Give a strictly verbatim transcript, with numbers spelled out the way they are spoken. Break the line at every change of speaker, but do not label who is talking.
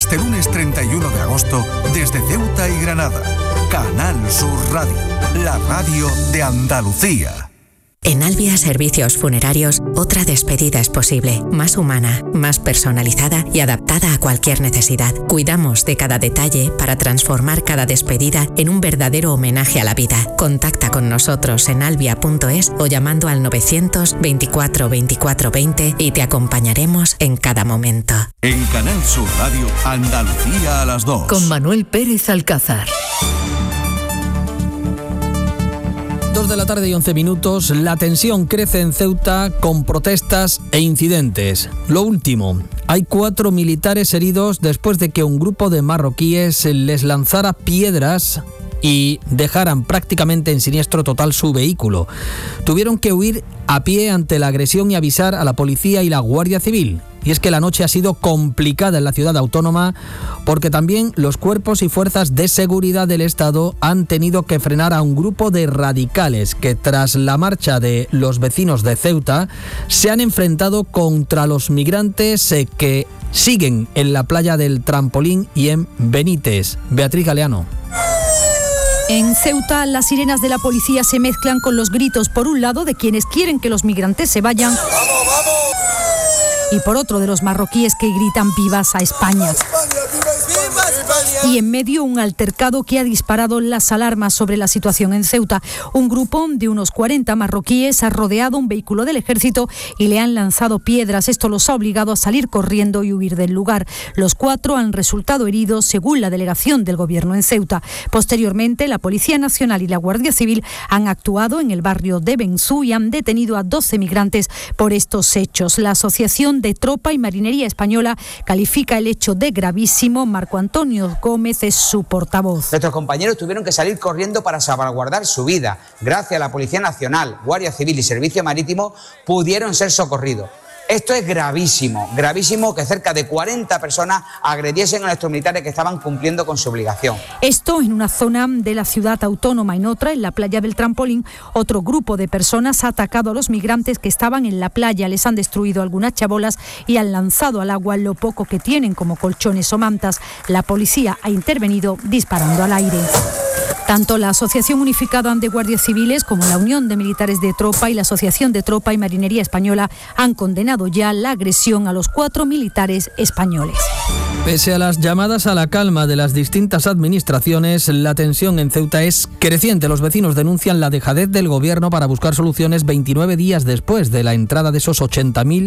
este lunes treinta y uno de agosto desde Ceuta y Granada. Canal Sur Radio, la radio de Andalucía.
En Albia Servicios Funerarios, otra despedida es posible, más humana, más personalizada y adaptada a cualquier necesidad. Cuidamos de cada detalle para transformar cada despedida en un verdadero homenaje a la vida. Contacta con nosotros en albia punto es o llamando al novecientos veinticuatro veinticuatro veinte y te acompañaremos en cada momento.
En Canal Sur Radio, Andalucía a las dos.
Con Manuel Pérez Alcázar.
Dos de la tarde y once minutos, la tensión crece en Ceuta con protestas e incidentes. Lo último, hay cuatro militares heridos después de que un grupo de marroquíes les lanzara piedras y dejaran prácticamente en siniestro total su vehículo. Tuvieron que huir a pie ante la agresión y avisar a la policía y la Guardia Civil. Y es que la noche ha sido complicada en la ciudad autónoma porque también los cuerpos y fuerzas de seguridad del Estado han tenido que frenar a un grupo de radicales que tras la marcha de los vecinos de Ceuta se han enfrentado contra los migrantes eh, que siguen en la playa del Trampolín y en Benítez. Beatriz Galeano.
En Ceuta, las sirenas de la policía se mezclan con los gritos, por un lado, de quienes quieren que los migrantes se vayan, ¡vamos, vamos! Y por otro, de los marroquíes que gritan vivas a España. Y en medio, un altercado que ha disparado las alarmas sobre la situación en Ceuta. Un grupo de unos cuarenta marroquíes ha rodeado un vehículo del ejército y le han lanzado piedras. Esto los ha obligado a salir corriendo y huir del lugar. Los cuatro han resultado heridos, según la delegación del gobierno en Ceuta. Posteriormente, la Policía Nacional y la Guardia Civil han actuado en el barrio de Benzú y han detenido a doce migrantes por estos hechos. La Asociación de Tropa y Marinería Española califica el hecho de gravísimo. Marco Antonio Gómez es su portavoz.
Nuestros compañeros tuvieron que salir corriendo para salvaguardar su vida. Gracias a la Policía Nacional, Guardia Civil y Servicio Marítimo pudieron ser socorridos. Esto es gravísimo, gravísimo que cerca de cuarenta personas agrediesen a nuestros militares que estaban cumpliendo con su obligación.
Esto en una zona de la ciudad autónoma. En otra, en la playa del Trampolín, otro grupo de personas ha atacado a los migrantes que estaban en la playa. Les han destruido algunas chabolas y han lanzado al agua lo poco que tienen, como colchones o mantas. La policía ha intervenido disparando al aire. Tanto la Asociación Unificada de Guardias Civiles como la Unión de Militares de Tropa y la Asociación de Tropa y Marinería Española han condenado ya la agresión a los cuatro militares españoles.
Pese a las llamadas a la calma de las distintas administraciones, la tensión en Ceuta es creciente. Los vecinos denuncian la dejadez del gobierno para buscar soluciones veintinueve días después de la entrada de esos ochenta mil